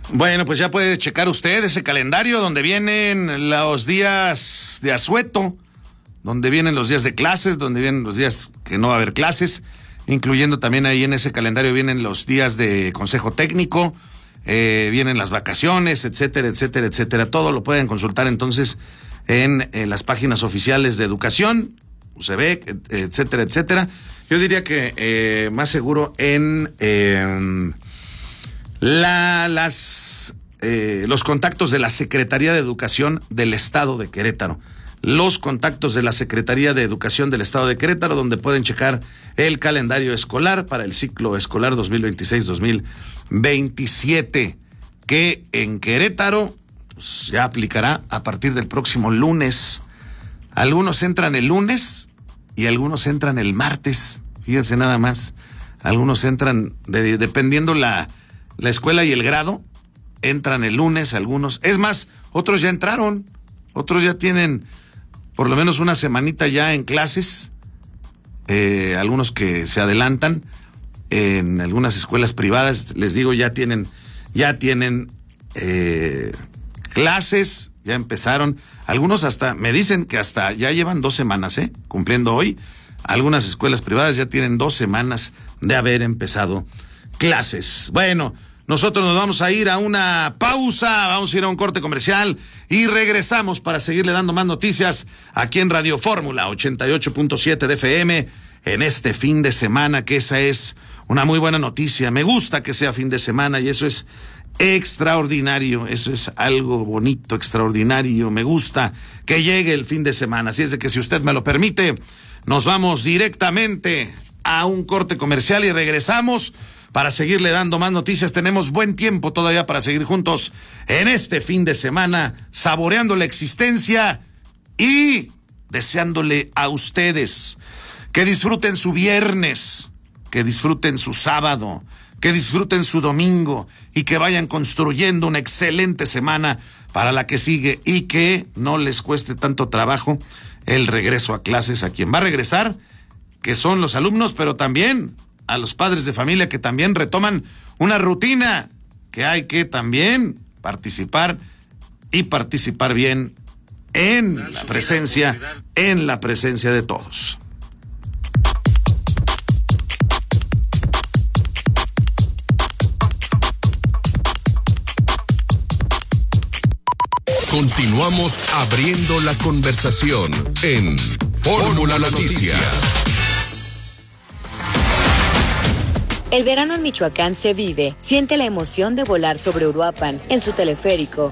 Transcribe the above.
Bueno, pues ya puede checar usted ese calendario donde vienen los días de asueto, donde vienen los días de clases, donde vienen los días que no va a haber clases, incluyendo también ahí en ese calendario vienen los días de consejo técnico, vienen las vacaciones, etcétera, etcétera, etcétera. Todo lo pueden consultar entonces en las páginas oficiales de educación, UCEBEC, etcétera, etcétera. Yo diría que más seguro en los contactos de la Secretaría de Educación del Estado de Querétaro. Los contactos de la Secretaría de Educación del Estado de Querétaro, donde pueden checar el calendario escolar para el ciclo escolar 2026-2027, que en Querétaro pues, ya aplicará a partir del próximo lunes. Algunos entran el lunes y algunos entran el martes. Fíjense nada más. Algunos entran, dependiendo la escuela y el grado, entran el lunes, algunos. Es más, otros ya entraron. Otros ya tienen por lo menos una semanita ya en clases. Algunos que se adelantan en algunas escuelas privadas, les digo, ya tienen clases, ya empezaron. Algunos hasta, me dicen que hasta ya llevan 2 semanas, cumpliendo hoy. Algunas escuelas privadas ya tienen 2 semanas de haber empezado clases. Bueno, nosotros nos vamos a ir a una pausa, vamos a ir a un corte comercial y regresamos para seguirle dando más noticias aquí en Radio Fórmula 88.7 de FM en este fin de semana, que esa es una muy buena noticia. Me gusta que sea fin de semana y eso es extraordinario, eso es algo bonito, extraordinario. Me gusta que llegue el fin de semana, así es de que si usted me lo permite, nos vamos directamente a un corte comercial y regresamos para seguirle dando más noticias. Tenemos buen tiempo todavía para seguir juntos en este fin de semana, saboreando la existencia y deseándole a ustedes que disfruten su viernes, que disfruten su sábado, que disfruten su domingo y que vayan construyendo una excelente semana para la que sigue y que no les cueste tanto trabajo el regreso a clases a quien va a regresar, que son los alumnos, pero también a los padres de familia que también retoman una rutina, que hay que también participar y participar bien en la presencia de todos. Continuamos abriendo la conversación en Fórmula Noticias. El verano en Michoacán se vive. Siente la emoción de volar sobre Uruapan, en su teleférico,